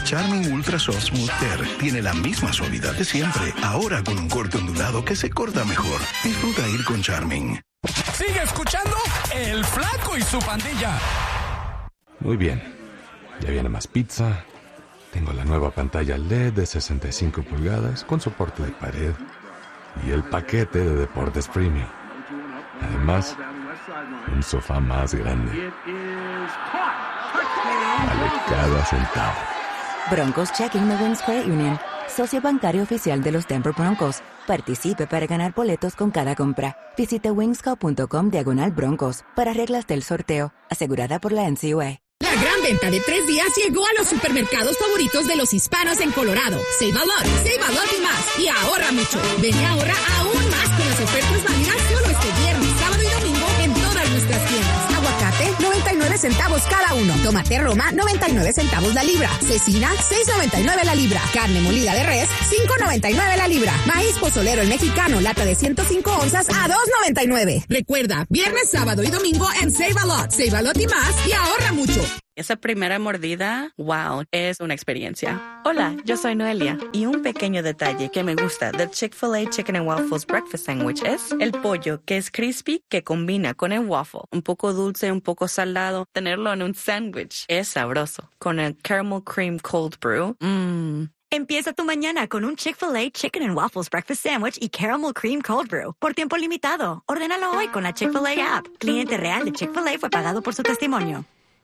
Charmin Ultra Soft Smooth Tear tiene la misma suavidad de siempre, ahora con un corte ondulado que se corta mejor. Disfruta ir con Charmin. Sigue escuchando El Flaco y su pandilla. Muy bien. Ya viene más pizza. Tengo la nueva pantalla LED de 65 pulgadas con soporte de pared y el paquete de deportes premium. Además, un sofá más grande. Vale cada centavo. Broncos Checking de Wings Credit Union, socio bancario oficial de los Denver Broncos. Participe para ganar boletos con cada compra. Visite wingsco.com/Broncos para reglas del sorteo, asegurada por la NCUA. La gran venta de 3 días llegó a los supermercados favoritos de los hispanos en Colorado. Save a lot y más. Y ahorra mucho. Ven y ahorra aún más con las ofertas válidas solo este viernes, sábado y domingo en todas nuestras tiendas. Aguacate, 99 centavos cada uno. Tomate Roma, 99 centavos la libra. Cecina, 6.99 la libra. Carne molida de res, 5.99 la libra. Maíz pozolero el mexicano, lata de 105 onzas a 2.99. Recuerda, viernes, sábado y domingo en Save a lot y más y ahorra mucho. Esa primera mordida, wow, es una experiencia. Hola, yo soy Noelia y un pequeño detalle que me gusta del Chick-fil-A Chicken and Waffles Breakfast Sandwich es el pollo que es crispy que combina con el waffle. Un poco dulce, un poco salado. Tenerlo en un sándwich es sabroso. Con el Caramel Cream Cold Brew, Empieza tu mañana con un Chick-fil-A Chicken and Waffles Breakfast Sandwich y Caramel Cream Cold Brew. Por tiempo limitado. Ordénalo hoy con la Chick-fil-A app. Cliente real de Chick-fil-A fue pagado por su testimonio.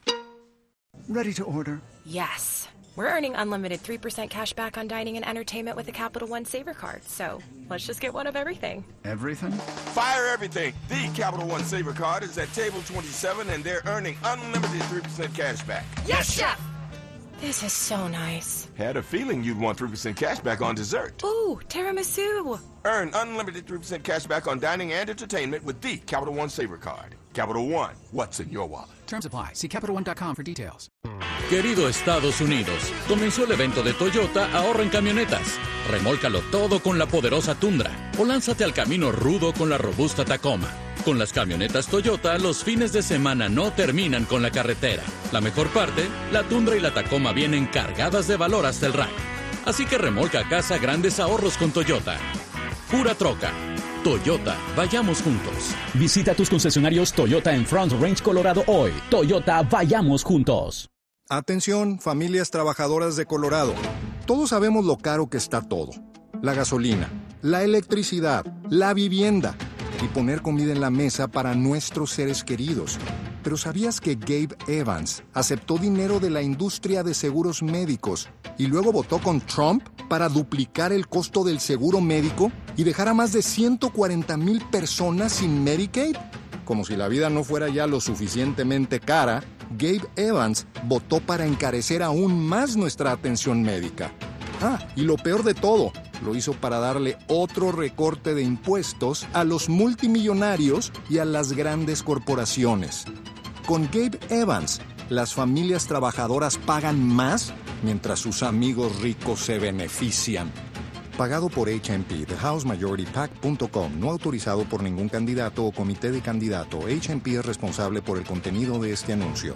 Ready to order? Yes. We're earning unlimited 3% cash back on dining and entertainment with the Capital One Saver Card. So let's just get one of everything. Everything? Fire everything. The Capital One Saver Card is at table 27 and they're earning unlimited 3% cash back. Yes, Chef! This is so nice. Had a feeling you'd want 3% cash back on dessert. Ooh, tiramisu. Earn unlimited 3% cash back on dining and entertainment with the Capital One Saver Card. Capital One, what's in your wallet? Terms apply. See CapitalOne.com for details. Querido Estados Unidos, comenzó el evento de Toyota Ahorra en Camionetas. Remólcalo todo con la poderosa Tundra o lánzate al camino rudo con la robusta Tacoma. Con las camionetas Toyota, los fines de semana no terminan con la carretera. La mejor parte, la Tundra y la Tacoma vienen cargadas de valor hasta el rack. Así que remolca a casa grandes ahorros con Toyota. Pura troca. Toyota, vayamos juntos. Visita tus concesionarios Toyota en Front Range, Colorado hoy. Toyota, vayamos juntos. Atención, familias trabajadoras de Colorado. Todos sabemos lo caro que está todo. La gasolina, la electricidad, la vivienda y poner comida en la mesa para nuestros seres queridos. Pero ¿sabías que Gabe Evans aceptó dinero de la industria de seguros médicos y luego votó con Trump para duplicar el costo del seguro médico y dejar a más de 140,000 personas sin Medicaid? Como si la vida no fuera ya lo suficientemente cara, Gabe Evans votó para encarecer aún más nuestra atención médica. Y lo peor de todo, lo hizo para darle otro recorte de impuestos a los multimillonarios y a las grandes corporaciones. Con Gabe Evans, las familias trabajadoras pagan más mientras sus amigos ricos se benefician. Pagado por HMP, TheHouseMajorityPAC.com, no autorizado por ningún candidato o comité de candidato. HMP es responsable por el contenido de este anuncio.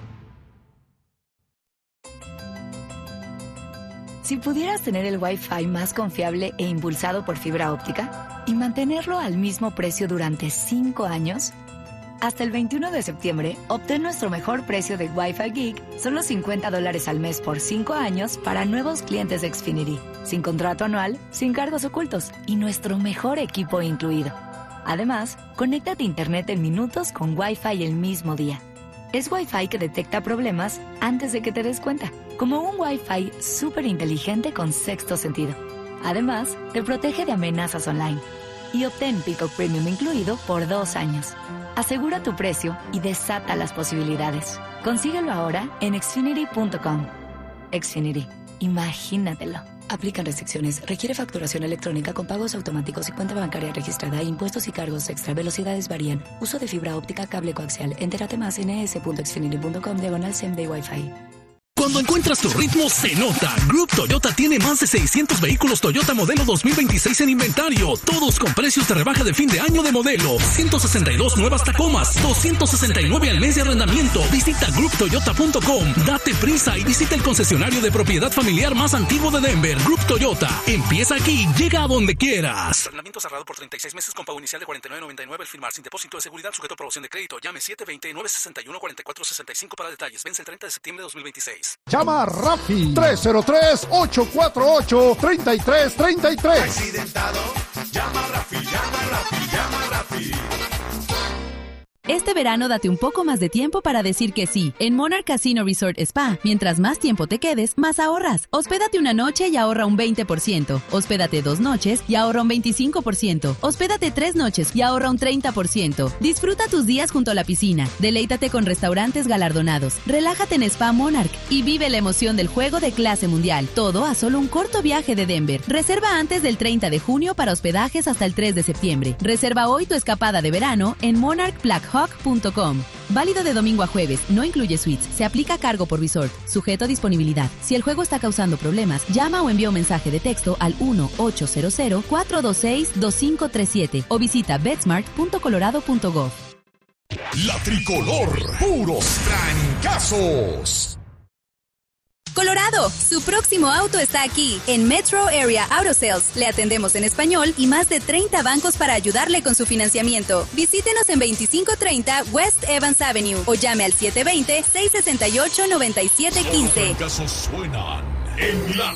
Si pudieras tener el Wi-Fi más confiable e impulsado por fibra óptica y mantenerlo al mismo precio durante 5 años, hasta el 21 de septiembre, obtén nuestro mejor precio de Wi-Fi Geek, solo $50 al mes por 5 años para nuevos clientes de Xfinity, sin contrato anual, sin cargos ocultos y nuestro mejor equipo incluido. Además, conéctate a Internet en minutos con Wi-Fi el mismo día. Es Wi-Fi que detecta problemas antes de que te des cuenta, como un Wi-Fi súper inteligente con sexto sentido. Además, te protege de amenazas online. Y obtén Peacock Premium incluido por 2 años. Asegura tu precio y desata las posibilidades. Consíguelo ahora en Xfinity.com. Xfinity. Imagínatelo. Aplican restricciones. Requiere facturación electrónica con pagos automáticos y cuenta bancaria registrada. Impuestos y cargos extra. Velocidades varían. Uso de fibra óptica, cable coaxial. Entérate más en es.xfinity.com/CMD Wi-Fi. Cuando encuentras tu ritmo, se nota. Group Toyota tiene más de 600 vehículos Toyota modelo 2026 en inventario. Todos con precios de rebaja de fin de año de modelo. 162 nuevas Tacomas, 269 al mes de arrendamiento. Visita grouptoyota.com. Date prisa y visita el concesionario de propiedad familiar más antiguo de Denver. Group Toyota. Empieza aquí, llega a donde quieras. Arrendamiento cerrado por 36 meses con pago inicial de $49.99 al firmar, sin depósito de seguridad, sujeto a aprobación de crédito. Llame 720-961-4465 para detalles. Vence el 30 de septiembre de 2026. Llama a Rafi 303-848-3333. Accidentado, llama a Rafi, llama a Rafi, llama a Rafi. Este verano date un poco más de tiempo para decir que sí. En Monarch Casino Resort Spa, mientras más tiempo te quedes, más ahorras. Hospédate una noche y ahorra un 20%. Hospédate 2 noches y ahorra un 25%. Hospédate 3 noches y ahorra un 30%. Disfruta tus días junto a la piscina. Deleítate con restaurantes galardonados. Relájate en Spa Monarch y vive la emoción del juego de clase mundial. Todo a solo un corto viaje de Denver. Reserva antes del 30 de junio para hospedajes hasta el 3 de septiembre. Reserva hoy tu escapada de verano en monarchblackhawk.com. Válido de domingo a jueves, no incluye suites. Se aplica cargo por resort, sujeto a disponibilidad. Si el juego está causando problemas, llama o envía un mensaje de texto al 1-800-426-2537 o visita betsmart.colorado.gov. La Tricolor, puros trancazos. Colorado, su próximo auto está aquí, en Metro Area Auto Sales. Le atendemos en español y más de 30 bancos para ayudarle con su financiamiento. Visítenos en 2530 West Evans Avenue o llame al 720-668-9715. Los trancazos suenan en la